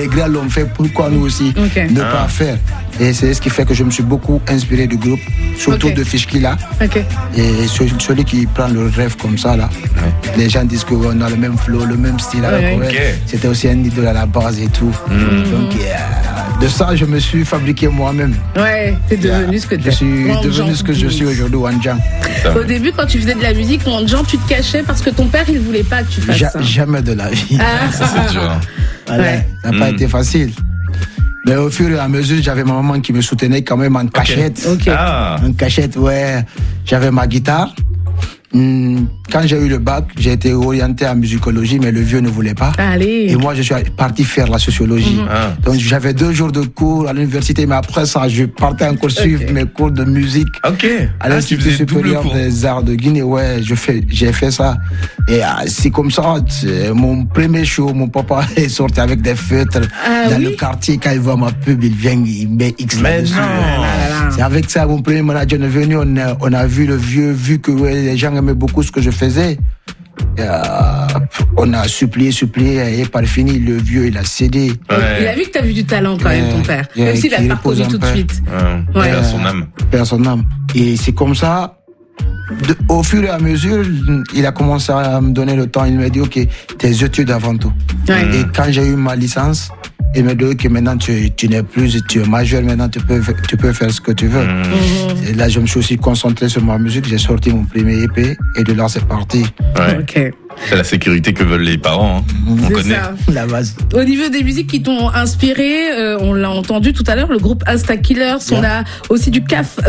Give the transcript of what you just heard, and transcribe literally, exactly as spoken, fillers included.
les grands l'ont fait, pourquoi nous aussi okay. ne ah. pas faire? Et c'est ce qui fait que je me suis beaucoup inspiré du groupe, surtout okay. de Fishki là. Okay. Et celui qui prend le rêve comme ça là, ouais. les gens disent qu'on a le même flow, le même style. Ouais. Ouais. Okay. C'était aussi un idole à la base et tout. Mm. Donc yeah, de ça, je me suis fabriqué moi-même. Ouais, t'es devenu yeah. ce que tu es. Je suis Wanjan devenu ce que je suis aujourd'hui, Wanjan. Au début, quand tu faisais de la musique, Wanjan, tu te cachais parce que ton père, il voulait pas que tu fasses ja- ça. Jamais de la vie. Ah. Ça, c'est dur. Voilà. Ouais. Ça n'a mm. pas été facile. Mais au fur et à mesure, j'avais ma maman qui me soutenait quand même en cachette. Okay. Okay. Ah. En cachette, ouais. J'avais ma guitare. Quand j'ai eu le bac, j'ai été orienté en musicologie, mais le vieux ne voulait pas. Allez. Et moi, je suis parti faire la sociologie. Mm-hmm. Ah. Donc, j'avais deux jours de cours à l'université, mais après ça, je partais encore okay. suivre mes cours de musique. Ok. À l'Institut ah, supérieur des arts de Guinée, ouais, je fais, j'ai fait ça. Et ah, c'est comme ça, c'est mon premier show, mon papa est sorti avec des feutres ah, dans oui? le quartier. Quand il voit ma pub, il vient, il met X là-dessus. C'est avec ça, mon premier manager est venu, on a, on a vu le vieux, vu que ouais, les gens aimaient beaucoup ce que je faisais. Euh, on a supplié, supplié, et par fini, le vieux, il a cédé. Ouais. Il a vu que t'as vu du talent quand même, ton père. Ouais, même s'il a pas reconnu tout de suite. Ouais. Ouais. Père son âme. Père son âme. Et c'est comme ça, de, au fur et à mesure, il a commencé à me donner le temps. Il m'a dit, ok, tes études avant tout. Ouais. Et quand j'ai eu ma licence, il m'a dit que maintenant tu, tu n'es plus, tu es majeur, maintenant tu peux, tu peux faire ce que tu veux. Mmh. Et là, je me suis aussi concentré sur ma musique, j'ai sorti mon premier E P et de là, c'est parti. Ouais. Okay. C'est la sécurité que veulent les parents, hein. On c'est connaît. Ça. La base. Au niveau des musiques qui t'ont inspiré, euh, on l'a entendu tout à l'heure, le groupe Insta Killers, yeah. on a aussi du C A F